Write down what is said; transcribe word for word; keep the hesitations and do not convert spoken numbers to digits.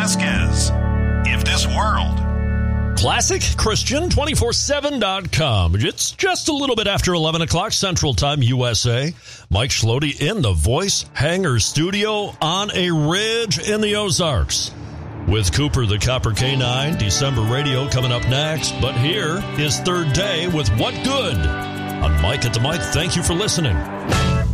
Velasquez. If This World. Classic Christian two forty-seven dot com. It's just a little bit after eleven o'clock Central Time, U S A. Mike Schlody in the Voice Hangar studio on a ridge in the Ozarks. With Cooper the Copper K nine, December radio coming up next. But here is Third Day with What Good? On Mike at the Mic, thank you for listening.